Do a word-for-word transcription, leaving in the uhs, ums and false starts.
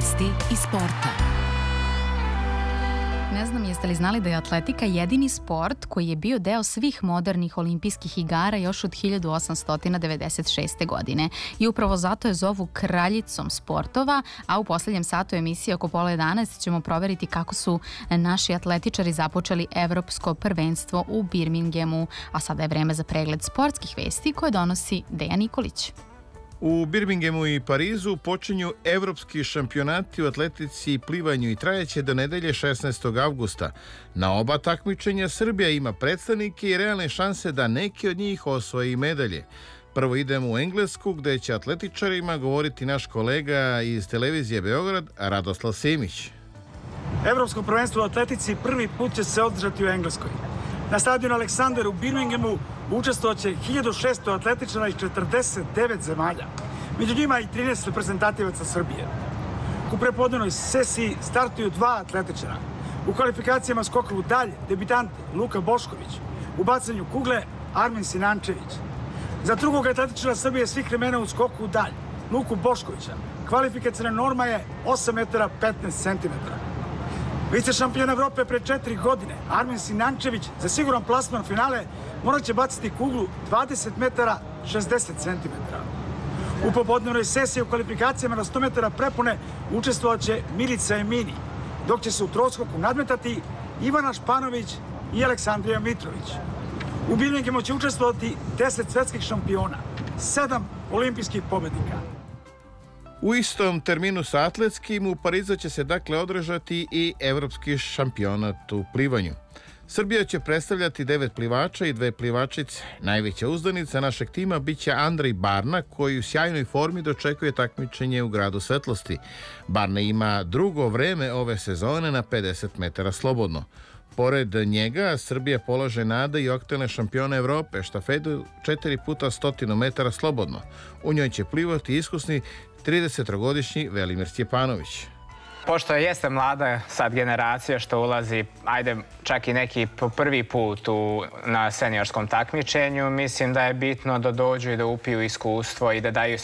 Vesti iz sporta. Ne znam jeste li znali da je atletika jedini sport koji je bio deo svih modernih olimpijskih igara još od hiljadu osamsto devedeset šeste. godine. I upravo zato je zovu kraljicom sportova, a u posljednjem satu emisije oko pola jedanaest ćemo proveriti kako su naši atletičari započeli evropsko prvenstvo u Birminghamu. A sada je vreme za pregled sportskih vesti koje donosi Dejan Nikolić. U Birminghamu i Parizu počinju evropski šampionati u atletici i plivanju i trajeće do nedelje šesnaestog avgusta. Na oba takmičenja Srbija ima predstavnike i realne šanse da neki od njih osvoji medalje. Prvo idemo u Englesku, gde će atletičarima govoriti naš kolega iz televizije Beograd, Radoslav Simić. Evropsko prvenstvo u atletici prvi put će se održati u Engleskoj. Na stadionu Aleksander u Birminghamu učestvovaće hiljadu šesto atletičara iz četrdeset devet zemalja. Među njima i trinaest reprezentativaca Srbije. U prepodnevnoj sesiji startuju dva atletičara. U kvalifikacijama skoka u dalj debitant Luka Bošković. U bacanju kugle Armin Sinančević. Za drugog atletičara Srbije svih vremena u skoku u dalj Luku Boškovića. Kvalifikacijna norma je osam metara petnaest centimetara. Vice šampion Evrope pre četiri godine, Armin Sinančević, za siguran plasman finale morat će baciti kuglu dvadeset metara šezdeset centimetara. U popodnevnoj sesiji u kvalifikacijama na sto metara prepune učestvovat će Milica Emini, dok će se u troskoku nadmetati Ivana Španović i Aleksandrija Mitrović. U Birminghamu će učestvovati deset svetskih šampiona, sedam olimpijskih pobednika. U istom terminu sa atletskim u Parizu će se dakle održati i evropski šampionat u plivanju. Srbija će predstavljati devet plivača i dve plivačice. Najveća uzdanica našeg tima biće Andrej Barna, koji u sjajnoj formi dočekuje takmičenje u Gradu svetlosti. Barna ima drugo vreme ove sezone na pedeset metara slobodno. Pored njega, Srbija polaže nade i aktuelne šampione Evrope, štafetu četiri puta stotinu metara slobodno. U njoj će plivati iskusni tridesetogodišnji Velimir Stjepanović. Pošto jeste mlada sad generacija što ulazi, ajde, čak i neki prvi put u, na seniorskom takmičenju, mislim da je bitno da dođu i da upiju iskustvo i da daju